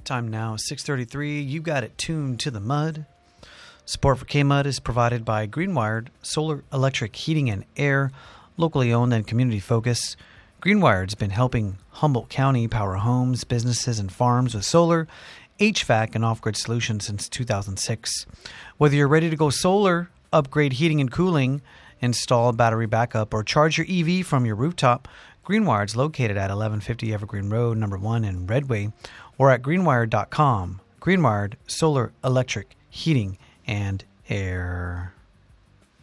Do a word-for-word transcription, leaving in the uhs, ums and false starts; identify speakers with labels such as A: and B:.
A: Time now, six thirty-three. You got it tuned to the mud. Support for K-Mud is provided by Greenwired Solar Electric Heating and Air, locally owned and community focused. Greenwired's been helping Humboldt County power homes, businesses, and farms with solar, H V A C, and off-grid solutions since two thousand six. Whether you're ready to go solar, upgrade heating and cooling, install battery backup, or charge your E V from your rooftop, Greenwired's located at eleven fifty Evergreen Road, number one in Redway, or at greenwired dot com. Greenwired Solar Electric Heating and Air.